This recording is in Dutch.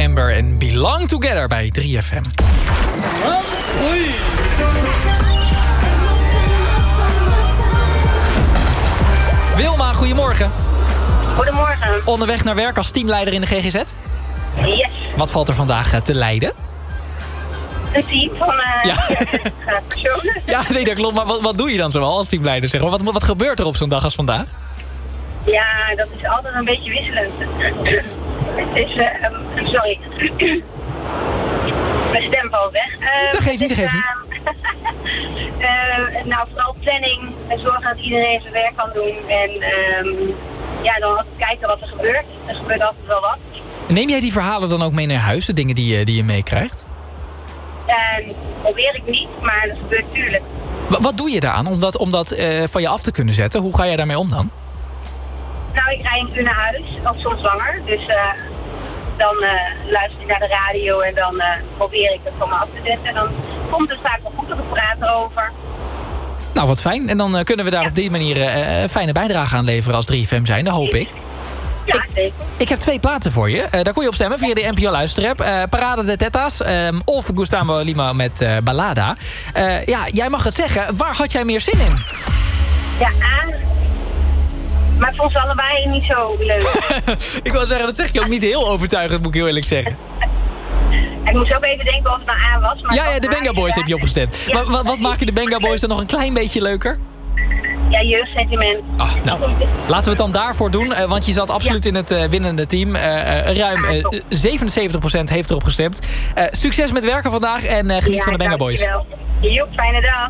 Amber en Belong Together bij 3FM. Oei. Wilma, goedemorgen. Goedemorgen. Onderweg naar werk als teamleider in de GGZ? Yes. Wat valt er vandaag te leiden? Een team van personen. Ja, nee, dat klopt. Maar wat doe je dan zoal als teamleider? Zeg? Wat gebeurt er op zo'n dag als vandaag? Ja, dat is altijd een beetje wisselend. Het is, sorry. Mijn stem valt weg. Dat geeft niet. Nou, vooral planning en zorgen dat iedereen zijn werk kan doen. En dan altijd kijken wat er gebeurt. Er gebeurt altijd wel wat. Neem jij die verhalen dan ook mee naar huis? De dingen die je meekrijgt? Probeer ik niet, maar dat gebeurt natuurlijk. Wat doe je daaraan om dat van je af te kunnen zetten? Hoe ga jij daarmee om dan? Nou, ik rijd een uur naar huis, of soms langer. Dus dan luister ik naar de radio en dan probeer ik het van me af te zetten. En dan komt het vaak wel goed, we praten erover. Nou, wat fijn. En dan kunnen we daar op die manier een fijne bijdrage aan leveren als 3FM zijn. Dat hoop ik. Ja, zeker. Ik heb 2 platen voor je. Daar kon je op stemmen via de NPO Luisterapp. Parade de Tetas of Gustavo Lima met Ballada. Jij mag het zeggen. Waar had jij meer zin in? Ja, maar ik vond ze allebei niet zo leuk. Ik wil zeggen, dat zeg je ook niet heel overtuigend, moet ik heel eerlijk zeggen. Ik moest ook even denken of het nou aan was. Maar ja, de Benga Boys heb je opgestemd. Ja. Wat maken de Benga Boys dan nog een klein beetje leuker? Ja, jeugdsentiment. Nou, laten we het dan daarvoor doen. Want je zat absoluut in het winnende team. Ruim 77% heeft erop gestemd. Succes met werken vandaag en geniet van de Benga Boys. Dankjewel. Joep, fijne dag.